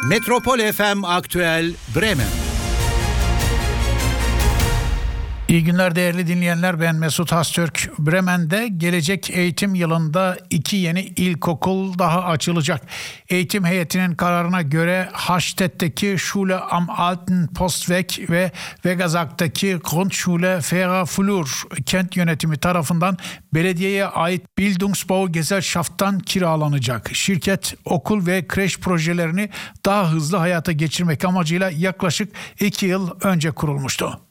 Metropol FM Aktüel Bremen. İyi günler değerli dinleyenler, ben Mesut Hastürk. Bremen'de gelecek eğitim yılında 2 yeni ilkokul daha açılacak. Eğitim heyetinin kararına göre Hastett'teki Schule am Alten Postweg ve Wegazak'taki Grundschule Fairer Flur kent yönetimi tarafından belediyeye ait Bildungsbau Gesellschaft'tan kiralanacak. Şirket okul ve kreş projelerini daha hızlı hayata geçirmek amacıyla yaklaşık 2 yıl önce kurulmuştu.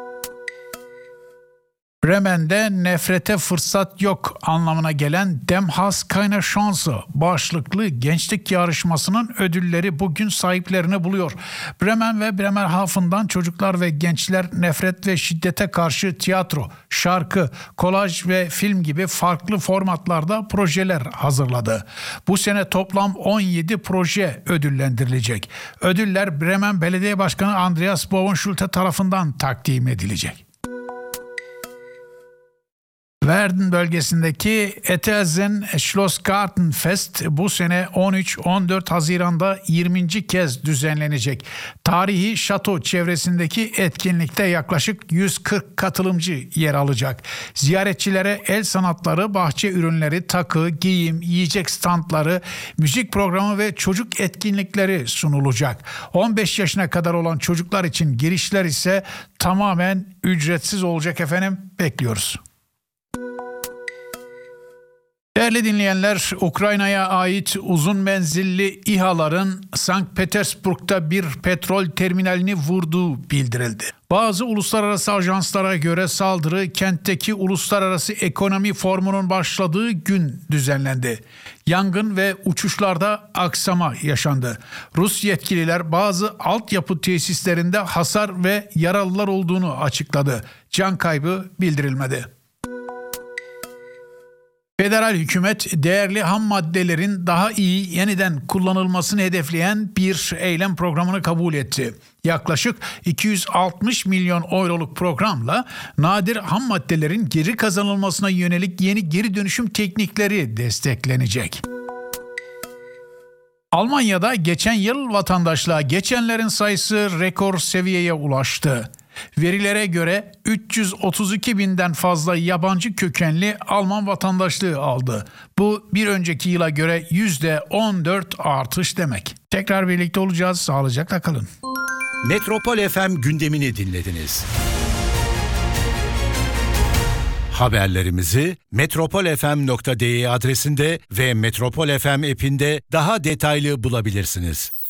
Bremen'de nefrete fırsat yok anlamına gelen Dem hast keine Chance başlıklı gençlik yarışmasının ödülleri bugün sahiplerini buluyor. Bremen ve Bremerhaven'dan çocuklar ve gençler nefret ve şiddete karşı tiyatro, şarkı, kolaj ve film gibi farklı formatlarda projeler hazırladı. Bu sene toplam 17 proje ödüllendirilecek. Ödüller Bremen Belediye Başkanı Andreas Bovenschulte tarafından takdim edilecek. Verden bölgesindeki Etelsen Schlossgartenfest bu sene 13-14 Haziran'da 20. kez düzenlenecek. Tarihi şato çevresindeki etkinlikte yaklaşık 140 katılımcı yer alacak. Ziyaretçilere el sanatları, bahçe ürünleri, takı, giyim, yiyecek standları, müzik programı ve çocuk etkinlikleri sunulacak. 15 yaşına kadar olan çocuklar için girişler ise tamamen ücretsiz olacak efendim. Bekliyoruz. Değerli dinleyenler, Ukrayna'ya ait uzun menzilli İHA'ların Sankt Petersburg'da bir petrol terminalini vurduğu bildirildi. Bazı uluslararası ajanslara göre saldırı kentteki Uluslararası Ekonomi Forumu'nun başladığı gün düzenlendi. Yangın ve uçuşlarda aksama yaşandı. Rus yetkililer bazı altyapı tesislerinde hasar ve yaralılar olduğunu açıkladı. Can kaybı bildirilmedi. Federal hükümet değerli ham maddelerin daha iyi yeniden kullanılmasını hedefleyen bir eylem programını kabul etti. Yaklaşık 260 milyon euroluk programla nadir ham maddelerin geri kazanılmasına yönelik yeni geri dönüşüm teknikleri desteklenecek. Almanya'da geçen yıl vatandaşlığa geçenlerin sayısı rekor seviyeye ulaştı. Verilere göre 332 binden fazla yabancı kökenli Alman vatandaşlığı aldı. Bu bir önceki yıla göre %14 artış demek. Tekrar birlikte olacağız. Sağlıcakla kalın. Metropol FM gündemini dinlediniz. Haberlerimizi metropolfm.de adresinde ve Metropol FM app'inde daha detaylı bulabilirsiniz.